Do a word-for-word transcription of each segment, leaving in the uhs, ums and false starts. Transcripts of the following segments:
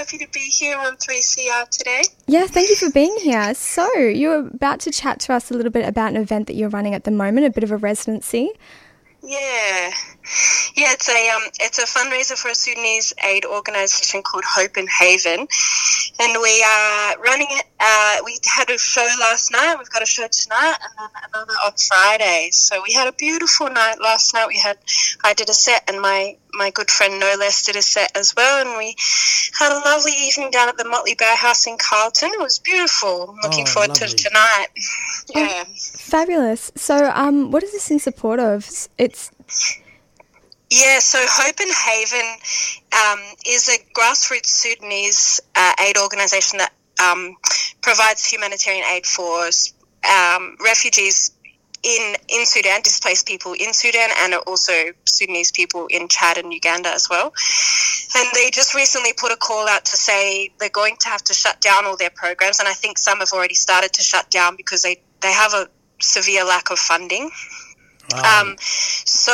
happy to be here on three C R today. Yeah, thank you for being here. So, you're about to chat to us a little bit about an event that you're running at the moment, a bit of a residency. Yeah, yeah. It's a um, it's a fundraiser for a Sudanese aid organisation called Hope in Haven, and we are running it. Uh, we had a show last night. We've got a show tonight, and then another on Friday. So we had a beautiful night last night. We had I did a set, and my my good friend No Less did a set as well, and we had a lovely evening down at the Motley Bear House in Carlton. It was beautiful. I'm looking Oh, forward lovely. to tonight. Yeah. Oh, fabulous. So, um, what is this in support of? It's Yeah, so Hope in Haven um, is a grassroots Sudanese uh, aid organisation that um, provides humanitarian aid for um, refugees in, in Sudan, displaced people in Sudan, and also Sudanese people in Chad and Uganda as well. And they just recently put a call out to say they're going to have to shut down all their programs, and I think some have already started to shut down because they, they have a severe lack of funding. Wow. Um, so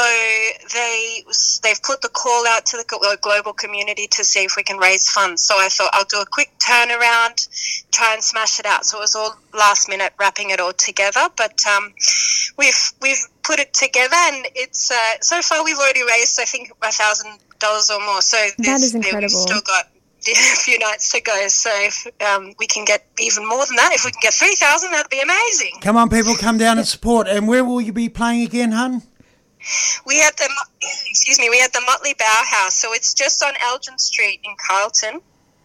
they they've put the call out to the global community to see if we can raise funds. So I thought I'll do a quick turnaround, try and smash it out. So it was all last minute, wrapping it all together. But um, we've we've put it together, and it's uh, so far we've already raised I think a thousand dollars or more. So That is we've incredible. still got a few nights to go, so if um, we can get even more than that, if we can get three thousand, that'd be amazing. Come on, people, come down and support. And where will you be playing again, hun? We had the excuse me, we had the Motley Bear House, so it's just on Elgin Street in Carlton.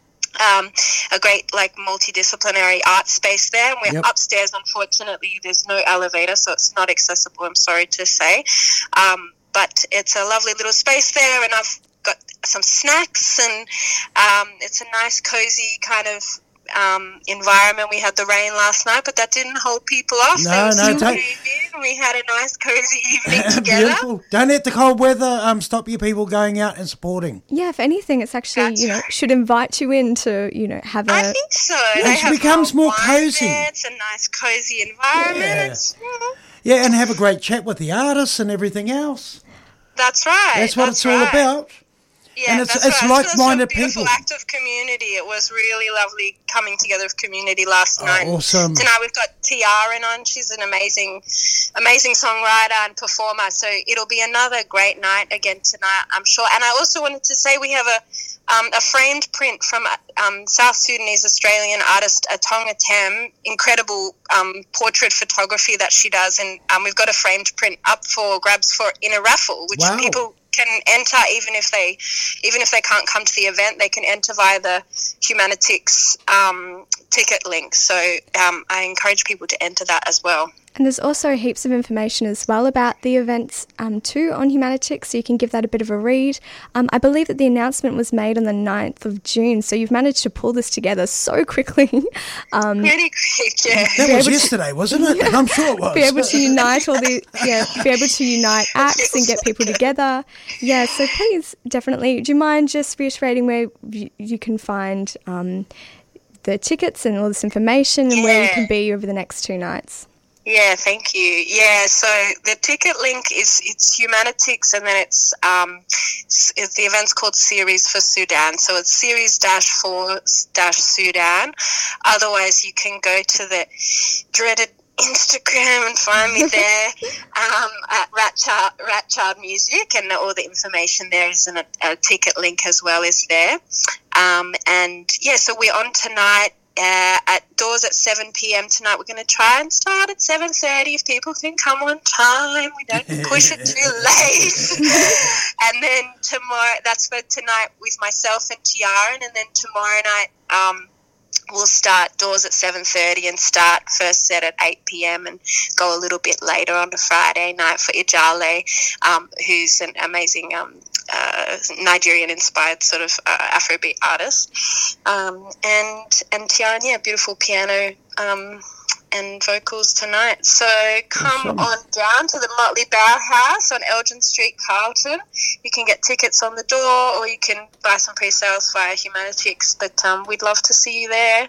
Um, a great like multidisciplinary art space there. And we're Yep. upstairs. Unfortunately, there's no elevator, so it's not accessible. I'm sorry to say, um, but it's a lovely little space there, and I've got some snacks, and um, it's a nice cozy kind of um, environment. We had the rain last night, but that didn't hold people off. No, They were no, still don't- came in. We had a nice cozy evening together. Beautiful. Don't let the cold weather um, stop you people going out and supporting. yeah, if anything, it's actually That's you know right. should invite you in to you know have a. I think so. Yeah, They it have becomes more wine cozy. there. It's a nice cozy environment. Yeah. It's, you know, Yeah, and have a great chat with the artists and everything else. that's right. That's what it's all right. about. Yeah, And it's- that's it's right. like-minded It's a beautiful people. act of community. It was really lovely coming together of community last Oh, night. awesome. Tonight we've got Tiara on. She's an amazing, amazing songwriter and performer. So it'll be another great night again tonight, I'm sure. And I also wanted to say we have a um, a framed print from um, South Sudanese Australian artist Atonga Tem. Incredible um, portrait photography that she does, and um, we've got a framed print up for grabs for in a raffle, which Wow. people can enter even if they even if they can't come to the event. They can enter via the Humanitix um, ticket link. So um, I encourage people to enter that as well. And there's also heaps of information as well about the events um, too on Humanitix, so you can give that a bit of a read. Um, I believe that the announcement was made on the ninth of June, so you've managed to pull this together so quickly. um, Pretty quick, yeah. That Be was able to- yesterday, wasn't it? I'm sure it was. be able to unite all the yeah, be able to unite acts and get people together. Yeah, so please definitely. Do you mind just reiterating where you, you can find um, the tickets and all this information and where you Yeah. can be over the next two nights? Yeah, thank you. Yeah, so the ticket link is it's Humanitix, and then it's um, s- it's, the event's called Series for Sudan. So it's series dash for dash Sudan. Otherwise, you can go to the dreaded Instagram and find me there um, at Ratchild, Ratchild Music, and all the information there is, and a, a ticket link as well is there. Um, and yeah, so we're on tonight. Uh, at doors at seven p.m. tonight. We're going to try and start at seven thirty if people can come on time. We don't push it too late. And then tomorrow, that's for tonight with myself and Tiara, and then tomorrow night um, we'll start doors at seven thirty and start first set at eight p.m. and go a little bit later on a Friday night for Ijale, um, who's an amazing um, uh, Nigerian-inspired sort of uh, Afrobeat artist, um, and and Tiara, yeah, beautiful piano um, and vocals tonight. So come Awesome. on down to the Motley Bear House on Elgin Street, Carlton. You can get tickets on the door, or you can buy some pre-sales via Humanitix. But um, we'd love to see you there.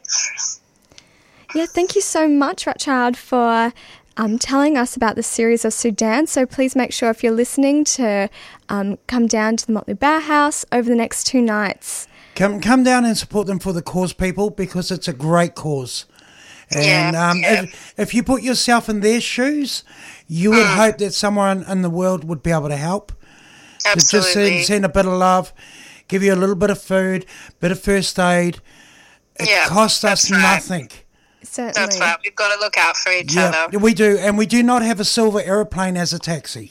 Yeah, thank you so much, Ratchild, for um, telling us about the series of Sudan. So please make sure if you're listening to um, come down to the Motley Bear House over the next two nights. come come down and support them for the cause, people, because it's a great cause. And Yeah, um, yeah. If, if you put yourself in their shoes, you would Mm. hope that someone in the world would be able to help. To just Absolutely. send, send a bit of love, give you a little bit of food, bit of first aid. It Yeah, costs us that's right. nothing. Certainly. That's right. We've got to look out for each Yeah, other. we do, and we do not have a silver aeroplane as a taxi.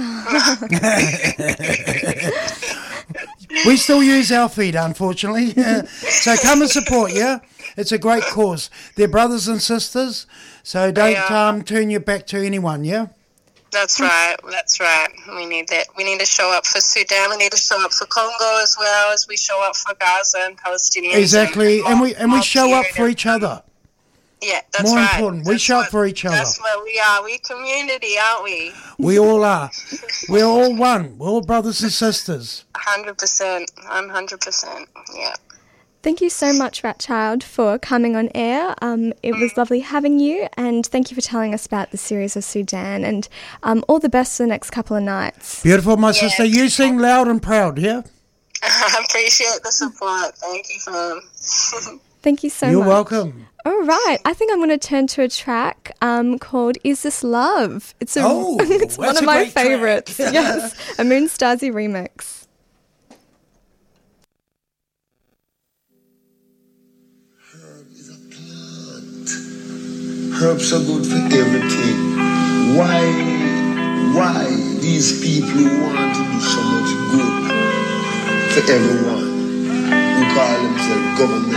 We still use our feet, unfortunately. So come and support, yeah? It's a great cause. They're brothers and sisters, so don't are. um, turn your back to anyone, yeah? That's right. That's right. We need that. We need to show up for Sudan. We need to show up for Congo as well as we show up for Gaza and Palestinians. Exactly, and we and we Mob show up Syria. for each other. Yeah, that's More right. important, we That's show up what- for each other. That's what we are. We community, aren't we? We all are. We're all one. We're all brothers and sisters. one hundred percent. I'm one hundred percent. Yeah. Thank you so much, Ratchild, for coming on air. Um, it was lovely having you, and thank you for telling us about the series of Sudan, and um, all the best for the next couple of nights. Beautiful, my Yeah. sister. You sing loud and proud, yeah? I appreciate the support. Thank you, fam. Thank you so You're much. welcome. All right, I think I'm going to turn to a track um, called "Is This Love?" It's a, Oh, it's one that's of a my great track. favourites. Yes, a Moonstazzy remix. Herbs are good for everything. Why, why these people who want to do so much good for everyone, who call themselves government